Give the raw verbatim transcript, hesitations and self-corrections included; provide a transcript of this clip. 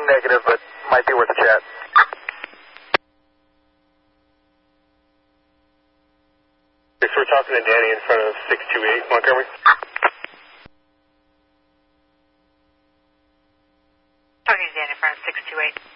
Negative, but might be worth a chat. If we're talking to Danny in front of six two eight Montgomery. Talking to Danny in front of six two eight.